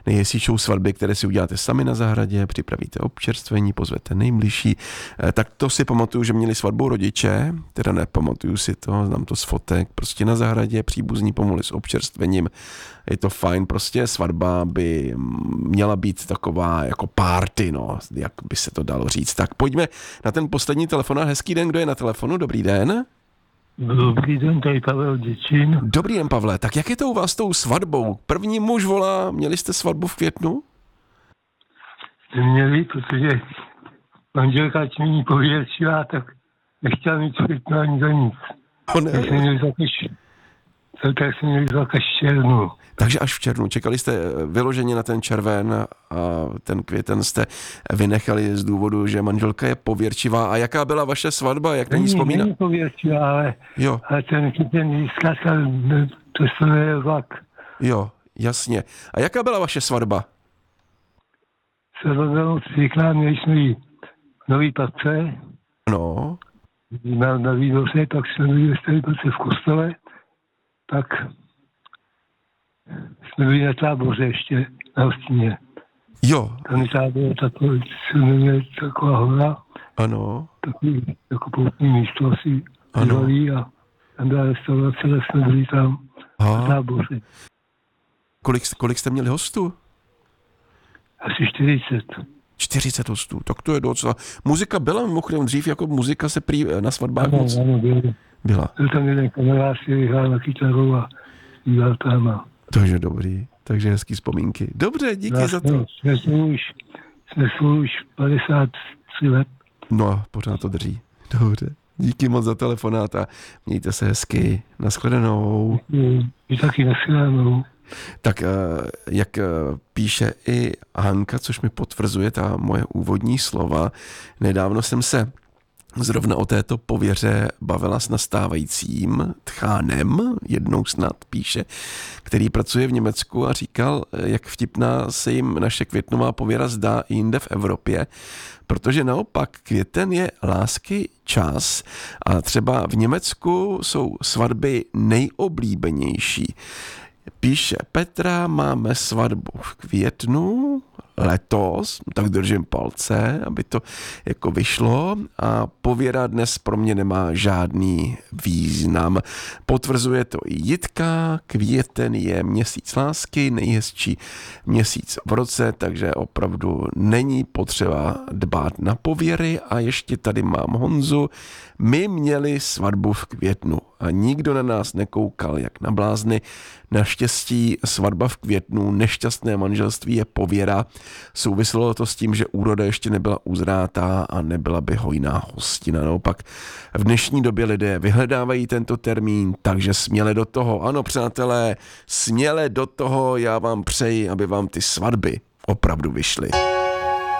nejhezčí svatby, které si uděláte sami na zahradě, připravíte občerstvení, pozvete nejbližší. Tak to si pamatuju, že měli svatbu rodiče, teda nepamatuju si to, znám to z fotek, prostě na zahradě příbuzní pomohli s občerstvením. Je to fajn, prostě svatba by měla být taková jako party, no, jak by se to dalo říct. Tak pojďme na ten poslední telefonát. Hezký den, kdo je na telefonu? Dobrý den. Dobrý den, tady Pavel Děčín. Dobrý den, Pavle. Tak jak je to u vás s tou svatbou? První muž volá, měli jste svatbu v květnu? Neměli, protože manželka čmení pověřila, tak nechtěla mít v květnu ani za nic. Tak jsme měli zakaz červnu. Takže až v červnu. Čekali jste vyloženě na ten červen a ten květen jste vynechali z důvodu, že manželka je pověrčivá. A jaká byla vaše svatba? Jak na ní vzpomíná? Není pověrčivá, ale ten květen zkrátka, to se jmenuje vlak. Jo, jasně. A jaká byla vaše svatba? Svatba byla moc pěkná, měli jsme jí nový patře. No. Na výdvoře, pak jsme byli ve starý patře v kostele. Tak jsme byli na táboře ještě na hostině. Jo. Tam tábor taková hora. Ano. Takový jako poutní místo asi bývalý a tam byla restaurace, ale jsme byli tam na táboře. Kolik jste měli hostů? Asi 40. 40 hostů, tak to je docela. Muzika byla mimochodem dřív, jako muzika se prý na svatbách moc. Ano, byla. Byl tam jeden kamarád, který hrál na kytaru a jíval tam. Takže dobrý, takže hezký vzpomínky. Dobře, díky za to. Jsme už 53 let. No, pořád to drží. Dobře. Díky moc za telefonát a mějte se hezky. Nashledanou. Vy taky nashledanou. Tak jak píše i Hanka, což mi potvrzuje ta moje úvodní slova, nedávno jsem se zrovna o této pověře bavila s nastávajícím tchánem, jednou snad píše, který pracuje v Německu a říkal, jak vtipná se jim naše květnová pověra zdá i jinde v Evropě, protože naopak květen je lásky čas a třeba v Německu jsou svatby nejoblíbenější. Píše Petra, máme svatbu v květnu letos, tak držím palce, aby to jako vyšlo a pověra dnes pro mě nemá žádný význam. Potvrzuje to i Jitka, květen je měsíc lásky, nejhezčí měsíc v roce, takže opravdu není potřeba dbát na pověry a ještě tady mám Honzu. My měli svatbu v květnu a nikdo na nás nekoukal jak na blázny. Naštěstí svatba v květnu, nešťastné manželství je pověra. Souviselo to s tím, že úroda ještě nebyla uzrátá a nebyla by hojná hostina. Naopak v dnešní době lidé vyhledávají tento termín, takže směle do toho. Ano, přátelé, směle do toho, já vám přeji, aby vám ty svatby opravdu vyšly.